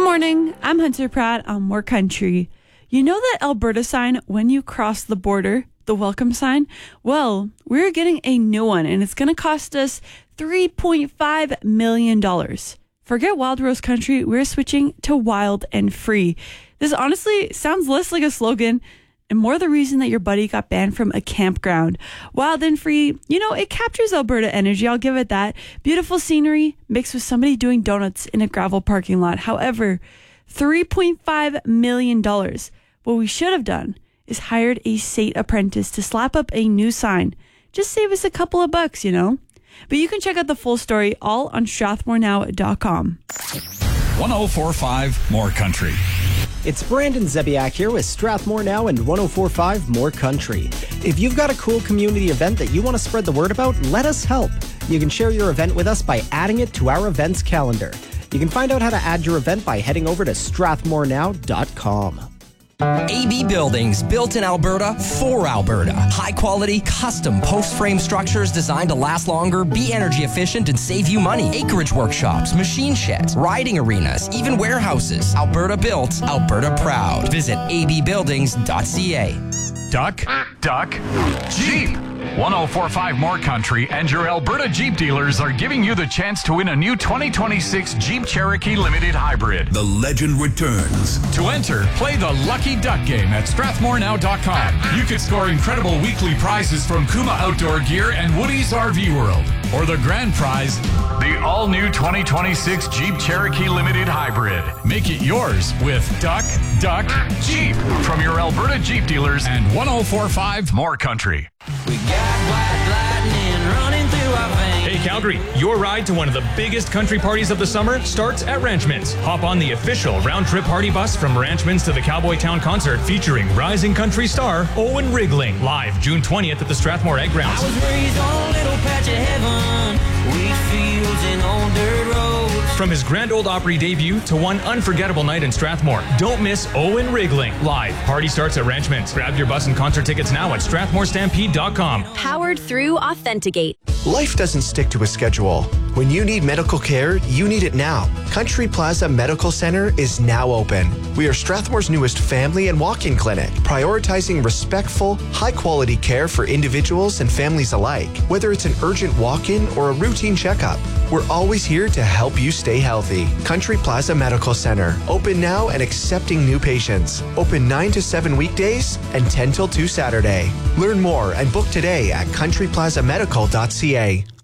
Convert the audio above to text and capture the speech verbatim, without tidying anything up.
morning, I'm Hunter Pratt on More Country. You know that Alberta sign when you cross the border, the welcome sign? Well, we're getting a new one and it's going to cost us three point five million dollars. Forget Wild Rose Country, we're switching to Wild and Free. This honestly sounds less like a slogan and more the reason that your buddy got banned from a campground. Wild and Free, you know, it captures Alberta energy, I'll give it that. Beautiful scenery mixed with somebody doing donuts in a gravel parking lot. However, three point five million dollars. What we should have done is hired a state apprentice to slap up a new sign. Just save us a couple of bucks, you know? But you can check out the full story all on strathmore now dot com. one oh four point five More Country. It's Brandon Zebiak here with Strathmore Now and one oh four point five More Country. If you've got a cool community event that you want to spread the word about, let us help. You can share your event with us by adding it to our events calendar. You can find out how to add your event by heading over to strathmore now dot com. A B Buildings, built in Alberta for Alberta. High quality, custom post frame structures designed to last longer, be energy efficient, and save you money. Acreage workshops, machine sheds, riding arenas, even warehouses. Alberta built, Alberta proud. Visit a b buildings dot c a. Duck, duck, Jeep. one oh four point five More Country and your Alberta Jeep dealers are giving you the chance to win a new twenty twenty-six Jeep Cherokee Limited Hybrid. The legend returns. To enter, play the Lucky Duck game at strathmore now dot com. You could score incredible weekly prizes from Kuma Outdoor Gear and Woody's R V World. Or the grand prize, the all-new twenty twenty-six Jeep Cherokee Limited Hybrid. Make it yours with Duck, Duck, Jeep from your Alberta Jeep dealers and one oh four point five More Country. We got white lightning running through our veins. Hey Calgary, your ride to one of the biggest country parties of the summer starts at Ranchman's. Hop on the official round-trip party bus from Ranchman's to the Cowboy Town concert featuring rising country star Owen Wriggling, live June twentieth at the Strathmore Egg Grounds. I was raised on a little patch of heaven, wheat fields and old dirt roads. From his Grand Ole Opry debut to one unforgettable night in Strathmore, don't miss Owen Wriggling live. Party starts at Ranchman's. Grab your bus and concert tickets now at strathmore stampede dot com. Powered through Authenticate. Life doesn't stick to a schedule. When you need medical care, you need it now. Country Plaza Medical Center is now open. We are Strathmore's newest family and walk-in clinic, prioritizing respectful, high-quality care for individuals and families alike. Whether it's an urgent walk-in or a routine checkup, we're always here to help you stay healthy. Country Plaza Medical Center, open now and accepting new patients. Open nine to seven weekdays and ten till two Saturday. Learn more and book today at country plaza medical dot c a.